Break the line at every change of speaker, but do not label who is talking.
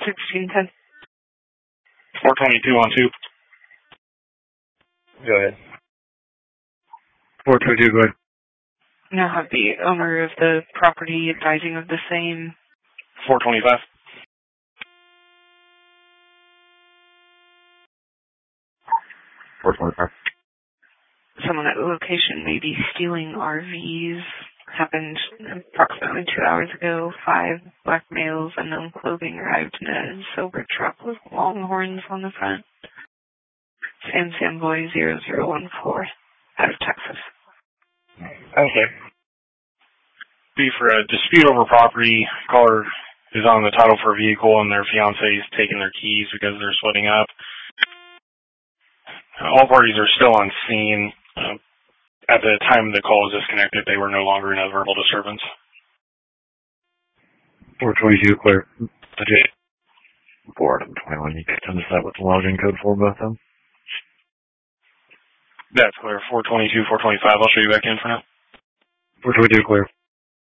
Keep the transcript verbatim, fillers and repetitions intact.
sixteen ten.
four twenty-two on two.
Go ahead.
four twenty-two, go ahead.
Now have the owner of the property advising of the same.
four twenty-five.
four twenty-five.
Someone at the location may be stealing R Vs. Happened approximately two hours ago. Five black males, unknown clothing, arrived in a silver truck with longhorns on the front. Sam Sam Boy zero zero one four out of Texas.
Okay.
Be for a dispute over property. Caller is on the title for a vehicle and their fiance is taking their keys because they're splitting up. All parties are still on scene. Uh, at the time the call was disconnected, they were no longer in a verbal disturbance.
four twenty-two, clear. Legit. four twenty-one, you can tell us that with the login code for both of them?
That's clear. four twenty-two, four twenty-five. I'll show you back in for now.
four twenty-two, clear.